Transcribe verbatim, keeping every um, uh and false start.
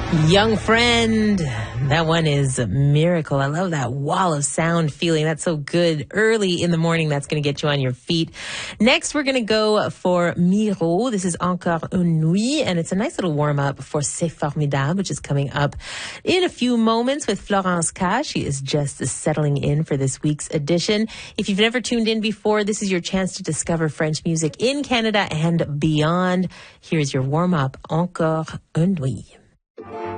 Young Friend. That one is a miracle. I love that wall of sound feeling. That's so good. Early in the morning, that's going to get you on your feet. Next, we're going to go for Miro. This is Encore une nuit, and it's a nice little warm-up for C'est Formidable, which is coming up in a few moments with Florence K. She is just settling in for this week's edition. If you've never tuned in before, this is your chance to discover French music in Canada and beyond. Here's your warm-up, Encore une nuit.